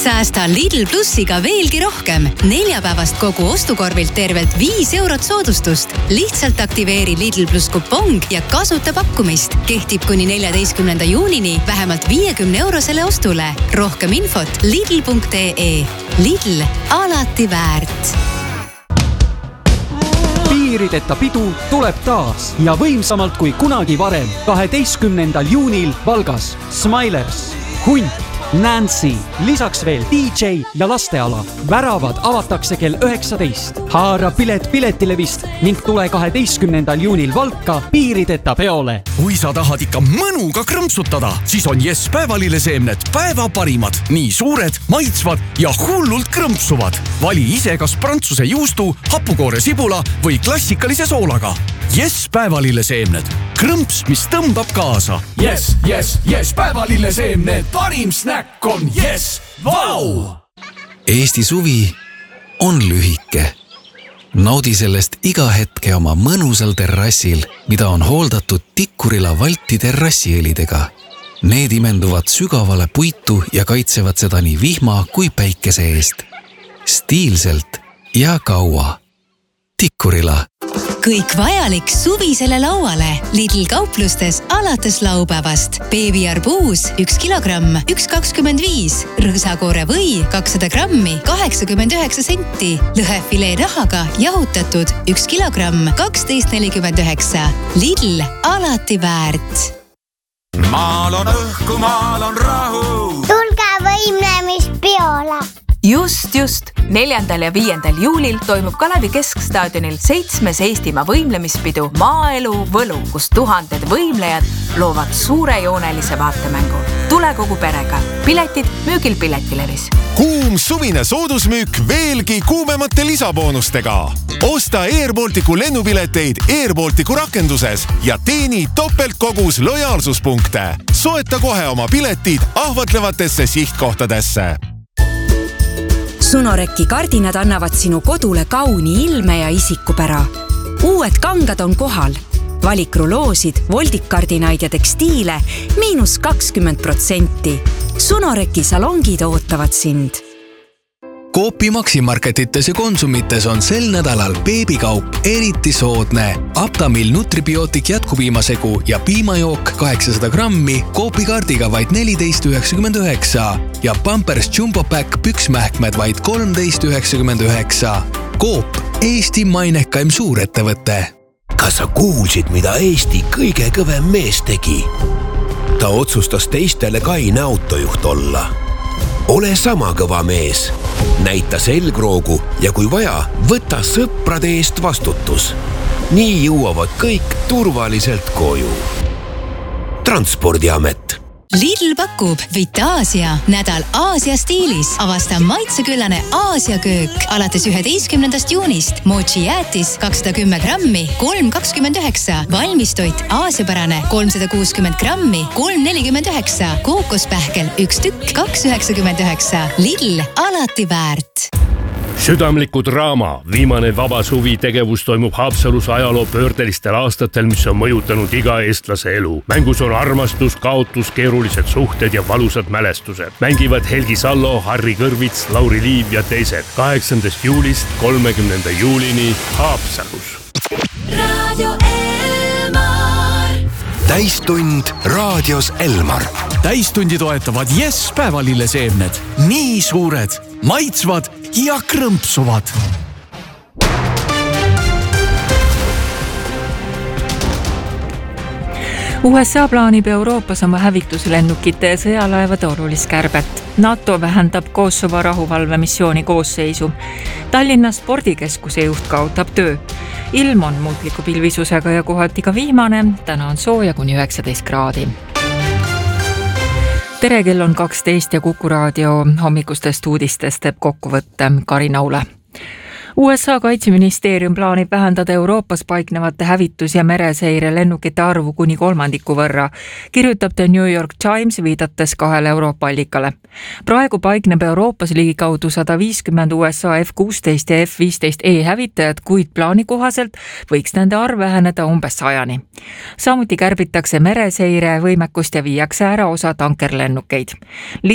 Säästa Lidl Plussiga veelgi rohkem. Neljapäevast kogu ostukorvilt tervelt 5 eurot soodustust. Lihtsalt aktiveeri Lidl Plus kupong ja kasuta pakkumist. Kehtib kuni 14. juunini vähemalt 50 eurosele ostule. Rohkem infot lidl.ee. Lidl, alati väärt. Piirideta pidu tuleb taas ja võimsamalt kui kunagi varem 12. juunil Valgas. Smilers, Hunt, Nancy, lisaks veel DJ ja lasteala. Väravad avatakse kell 19. Haara pilet Piletilevist ning tule 12. juunil Valka piirideta peole. Kui sa tahad ikka mõnuga krõmpsutada, siis on Yes päevalilleseemned päeva parimad. Nii suured, maitsvad ja hullult krõmpsuvad. Vali ise kas prantsuse juustu, hapukoore sibula või klassikalise soolaga. Yes päevalilleseemned. Krõmps, mis tõmbab kaasa. Yes, yes, yes päevalilleseemned. Parim snäkk on Yes. Vau! Eesti suvi on lühike. Naudi sellest iga hetke oma mõnusal terrassil, mida on hooldatud Tikkurila Valti terrassiõlidega. Need imenduvad sügavale puitu ja kaitsevad seda nii vihma kui päikese eest. Stiilselt ja kaua. Tikkurila. Kõik vajalik suvisele lauale. Lidl kauplustes alates laupäevast. Beebiarbuus 1 kilogramm 1,25. Rõõsakoore või 200 grammi 89 senti. Lõhefilee nahaga jahutatud 1 kilogramm 12,49. Lidl, alati väärt. Maal on õhku, maal on rahu. Tulge võimlemispeole. Just. 4. ja 5. juulil toimub Kalevi Keskstaadionil 7. Eestimaa võimlemispidu Maaelu Võlu, kus tuhanded võimlejad loovad suurejoonelise vaatemängu. Tule kogu perega. Piletid müügil Piletilevis. Kuum suvine soodusmüük veelgi kuumemate lisaboonustega. Osta Airbalticu lennupileteid Airbalticu rakenduses ja teeni topeltkogus lojaalsuspunkte. Soeta kohe oma piletid ahvatlevatesse sihtkohtadesse. Sunoreki kardinad annavad sinu kodule kauni ilme ja isikupära. Uued kangad on kohal. Valik ruloosid, voldikardinaid ja tekstiile -20%. Sunoreki salongid ootavad sind. Coopi Maximarketites ja Konsumites on sel nädalal beebikaup eriti soodne. Aptamil Nutribiotik jätkupiimasegu ja piimajook 800 grammi Coopi kaardiga vaid 14,99 ja Pampers Jumbo Pack püksmähkmed vaid 13,99. Coop, Eesti mainekaim suurettevõte. Kas sa kuulsid, mida Eesti kõige kõvem mees tegi? Ta otsustas teistele kaine autojuht olla. Ole sama kõva mees. Näita selgroogu ja kui vaja, võta sõprade eest vastutus. Nii jõuavad kõik turvaliselt koju. Transpordiamet. Lidl pakub Vitaasia nädal Aasia stiilis. Avasta maitseküllane Aasia köök. Alates 11. juunist mochi jäätis 210 grammi 3,29. Valmistoit aasiapärane 360 grammi 3,49. Kookospähkel 1 tükk 2,99. Lidl, alati väärt. Südamliku draama. Viimane vaba suvi tegevus toimub Haapsalus ajaloo pöördelistel aastatel, mis on mõjutanud iga eestlase elu. Mängus on armastus, kaotus, keerulised suhted ja valusad mälestused. Mängivad Helgi Sallo, Harri Kõrvits, Lauri Liiv ja teised. 8. juulist 30. juulini Haapsalus. Radio Elmar. Täistund raadios Elmar. Täistundi toetavad Yes päevalilleseemned. Nii suured, maitsvad ja krõmpsuvad. USA plaanib Euroopas oma hävituslennukite ja sõjalaevade olulist kärbet. NATO vähendab Kosovo rahuvalvemissiooni koosseisu. Tallinna spordikeskuse juht kaotab töö. Ilm on muutliku pilvisusega ja kohati ka vihmane. Täna on sooja kuni 19 kraadi. Tere, kell on 12 ja Kuku raadio hommikustest uudistest teeb kokkuvõtte Karina Ule. USA kaitseministeerium plaanib vähendada Euroopas paiknevate hävitus- ja mereseire lennukite arvu kuni 3% võrra, kirjutab The New York Times viidates 2 Euroopa allikale. Praegu paikneb Euroopas ligikaudu 150 USA F-16 ja F-15E hävitajad, kuid plaani kohaselt võiks nende arv väheneda umbes 100-ni. Samuti kärbitakse mereseire võimekust ja viiakse ära osa tankerlennukeid.